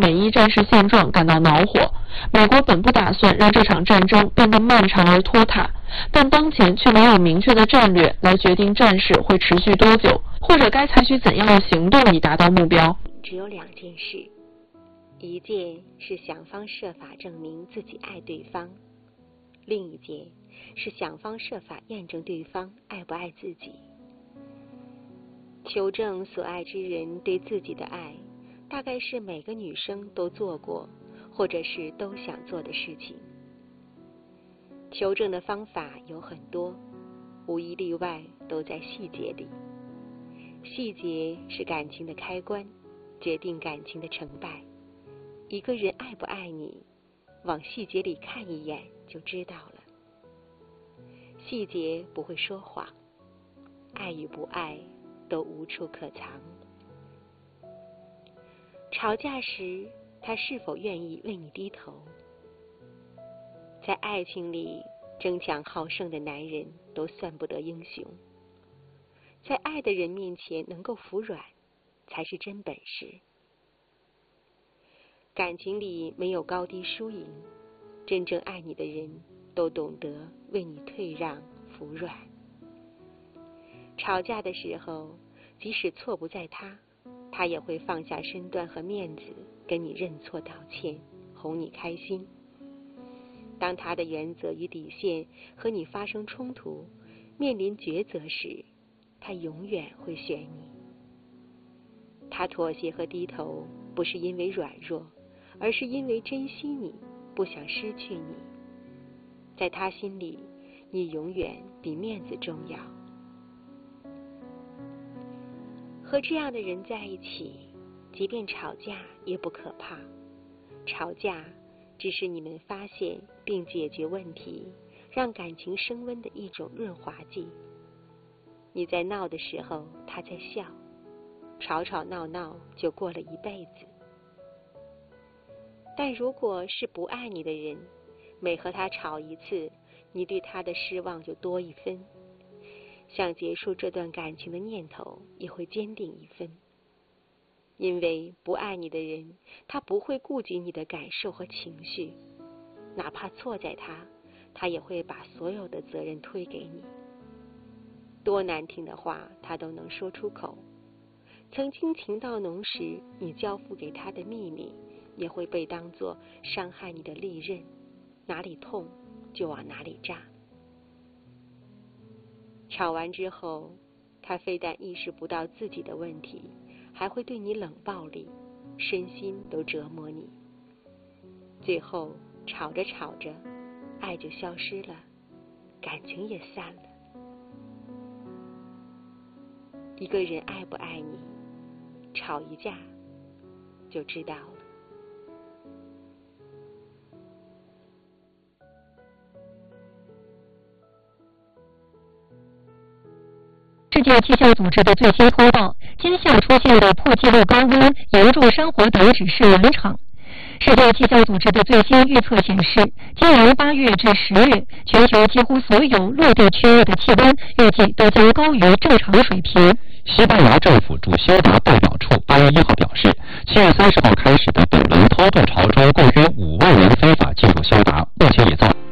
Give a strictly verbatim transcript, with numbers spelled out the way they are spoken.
美伊战事现状感到恼火。美国本不打算让这场战争变得漫长而拖沓，但当前却没有明确的战略来决定战事会持续多久，或者该采取怎样的行动以达到目标。 只有两件事，一件是想方设法证明自己爱对方，另一件是想方设法验证对方爱不爱自己。求证所爱之人对自己的爱，大概是每个女生都做过，或者是都想做的事情。求证的方法有很多，无一例外都在细节里。细节是感情的开关，决定感情的成败。一个人爱不爱你，往细节里看一眼就知道了。细节不会说谎，爱与不爱都无处可藏。吵架时，他是否愿意为你低头？在爱情里，争强好胜的男人都算不得英雄。在爱的人面前能够服软，才是真本事。感情里没有高低输赢，真正爱你的人都懂得为你退让服软。吵架的时候，即使错不在他，他也会放下身段和面子，跟你认错道歉，哄你开心。当他的原则与底线和你发生冲突，面临抉择时，他永远会选你。他妥协和低头，不是因为软弱，而是因为珍惜你，不想失去你。在他心里，你永远比面子重要。和这样的人在一起，即便吵架也不可怕。吵架只是你们发现并解决问题，让感情升温的一种润滑剂。你在闹的时候，他在笑，吵吵闹闹就过了一辈子。但如果是不爱你的人，每和他吵一次，你对他的失望就多一分，想结束这段感情的念头也会坚定一分。因为不爱你的人，他不会顾及你的感受和情绪，哪怕错在他，他也会把所有的责任推给你。多难听的话他都能说出口。曾经情到浓时，你交付给他的秘密也会被当作伤害你的利刃，哪里痛就往哪里扎。吵完之后，他非但意识不到自己的问题，还会对你冷暴力，身心都折磨你。最后吵着吵着，爱就消失了，感情也散了。一个人爱不爱你，吵一架就知道了。 世界气象组织的最新通报，今夏出现的破纪录高温严重山火等只是冷场。世界气象组织的最新预测显示，今年八月至十月，全球几乎所有陆地区域的气温预计都将高于正常水平。 西班牙政府驻休达代表处八月一号表示，七月三十号开始的本轮偷渡潮中，共约五万人非法进入休达，目前已造